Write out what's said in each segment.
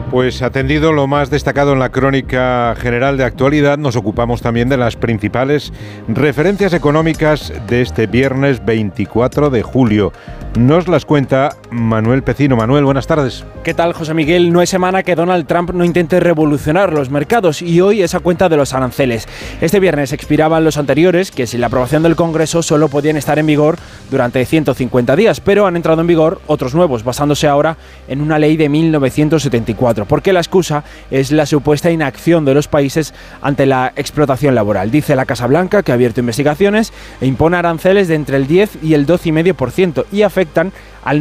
Pues atendido lo más destacado en la crónica general de actualidad, nos ocupamos también de las principales referencias económicas de este viernes 24 de julio. Nos las cuenta Manuel Pecino. Manuel, buenas tardes. ¿Qué tal, José Miguel? No es semana que Donald Trump no intente revolucionar los mercados y hoy es a cuenta de los aranceles. Este viernes expiraban los anteriores, que sin la aprobación del Congreso solo podían estar en vigor durante 150 días, pero han entrado en vigor otros nuevos, basándose ahora en una ley de 1974. Porque la excusa es la supuesta inacción de los países ante la explotación laboral. Dice la Casa Blanca que ha abierto investigaciones e impone aranceles de entre el 10 y el 12,5% y afectan al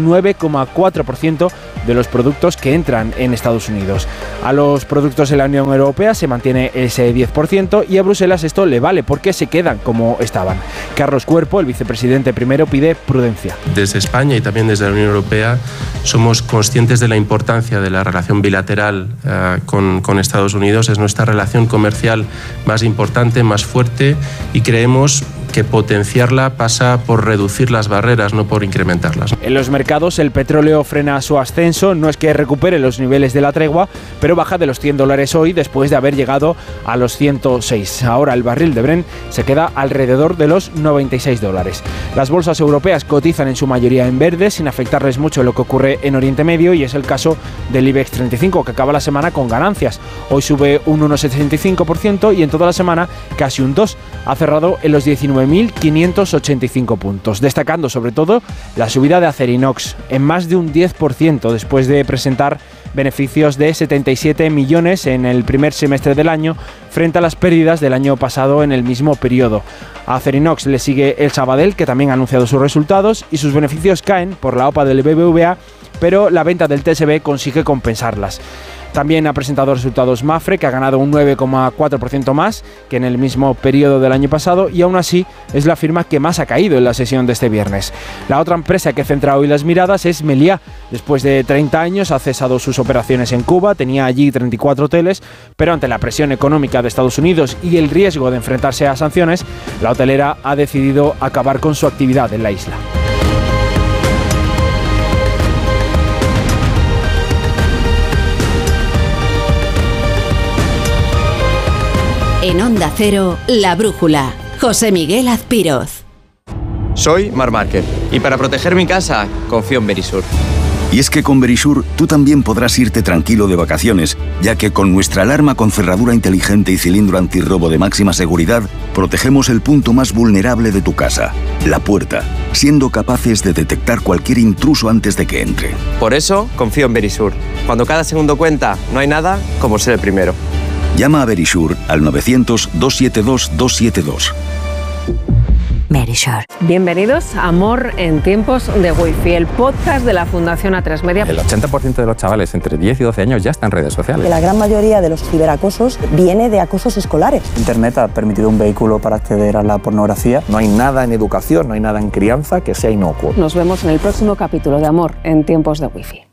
99,4% de los productos que entran en Estados Unidos. A los productos de la Unión Europea se mantiene ese 10% y a Bruselas esto le vale porque se quedan como estaban. Carlos Cuerpo, el vicepresidente primero, pide prudencia. Desde España y también desde la Unión Europea somos conscientes de la importancia de la relación bilateral con Estados Unidos. Es nuestra relación comercial más importante, más fuerte, y creemos que potenciarla pasa por reducir las barreras, no por incrementarlas. En los mercados el petróleo frena su ascenso, no es que recupere los niveles de la tregua, pero baja de los $100 hoy después de haber llegado a los 106. Ahora el barril de Brent se queda alrededor de los $96. Las bolsas europeas cotizan en su mayoría en verde, sin afectarles mucho lo que ocurre en Oriente Medio, y es el caso del IBEX 35, que acaba la semana con ganancias. Hoy sube un 1,75% y en toda la semana casi un 2%. Ha cerrado en los 19.585 puntos, destacando sobre todo la subida de Acerinox en más de un 10% después de presentar beneficios de 77 millones en el primer semestre del año frente a las pérdidas del año pasado en el mismo periodo. A Acerinox le sigue el Sabadell, que también ha anunciado sus resultados y sus beneficios caen por la OPA del BBVA, pero la venta del TSB consigue compensarlas. También ha presentado resultados Mapfre, que ha ganado un 9,4% más que en el mismo periodo del año pasado, y aún así es la firma que más ha caído en la sesión de este viernes. La otra empresa que centra hoy las miradas es Meliá. Después de 30 años ha cesado sus operaciones en Cuba, tenía allí 34 hoteles, pero ante la presión económica de Estados Unidos y el riesgo de enfrentarse a sanciones, la hotelera ha decidido acabar con su actividad en la isla. En Onda Cero, La Brújula, José Miguel Azpiroz. Soy Marc Márquez y para proteger mi casa confío en Verisur. Y es que con Verisur tú también podrás irte tranquilo de vacaciones, ya que con nuestra alarma con cerradura inteligente y cilindro antirrobo de máxima seguridad, protegemos el punto más vulnerable de tu casa, la puerta, siendo capaces de detectar cualquier intruso antes de que entre. Por eso confío en Verisur. Cuando cada segundo cuenta, no hay nada como ser el primero. Llama a Verisur al 900-272-272. Verisur. Bienvenidos a Amor en tiempos de Wi-Fi, el podcast de la Fundación A3 Media. El 80% de los chavales entre 10 y 12 años ya están en redes sociales. La gran mayoría de los ciberacosos viene de acosos escolares. Internet ha permitido un vehículo para acceder a la pornografía. No hay nada en educación, no hay nada en crianza que sea inocuo. Nos vemos en el próximo capítulo de Amor en tiempos de Wi-Fi.